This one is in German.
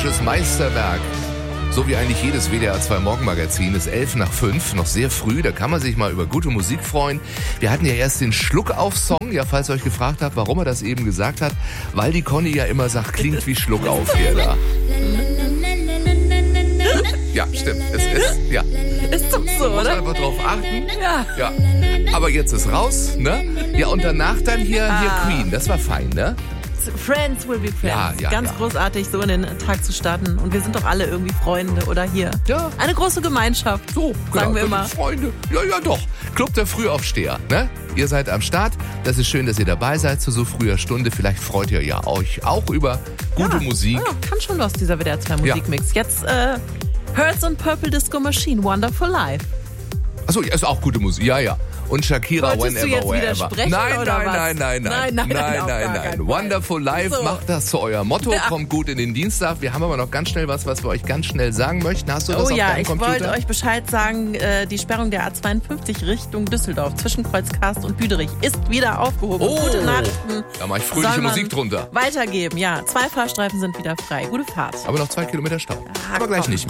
musikalisches Meisterwerk. So wie eigentlich jedes WDR 2 Morgenmagazin ist 5:11, noch sehr früh, da kann man sich mal über gute Musik freuen. Wir hatten ja erst den Schluckauf-Song, ja, falls ihr euch gefragt habt, warum er das eben gesagt hat, weil die Conny ja immer sagt, klingt wie Schluckauf hier da. Ja, stimmt, es ist, ja. Ist doch so, Man muss oder? einfach drauf achten. Ja. Ja, aber jetzt ist raus, ne? Ja, und danach dann hier Queen, das war fein, ne? Friends will be friends. Ja, Ganz ja. großartig, so in den Tag zu starten. Und wir sind doch alle irgendwie Freunde, oder hier? Ja. Eine große Gemeinschaft. So, sagen wir genau, immer. Freunde. Ja, doch. Club der Frühaufsteher, ne? Ihr seid am Start. Das ist schön, dass ihr dabei seid zu so früher Stunde. Vielleicht freut ihr ja euch auch über gute Musik. Ja, kann schon los, dieser WDR 2 Musikmix. Jetzt Hertz und Purple Disco Machine, Wonderful Life. Achso, ja, ist auch gute Musik. Ja. Und Shakira, Wolltest du Whenever, jetzt Wherever. widersprechen, Nein, oder nein, was? nein, nein, nein. Nein, auf gar keinen Fall. Wonderful Life, So. macht das zu eurem Motto. Ja. Kommt gut in den Dienstag. Wir haben aber noch ganz schnell was wir euch ganz schnell sagen möchten. Hast du das Oh auf ja, deinem ich Computer? wollte euch Bescheid sagen, die Sperrung der A52 Richtung Düsseldorf zwischen Kreuzkast und Büderich ist wieder aufgehoben. Oh. Gute Nachrichten. Da mache ich fröhliche soll man Musik drunter. Weitergeben, ja. 2 Fahrstreifen sind wieder frei. Gute Fahrt. Aber noch 2 Kilometer Stau. Ah, aber gleich komm. nicht mehr.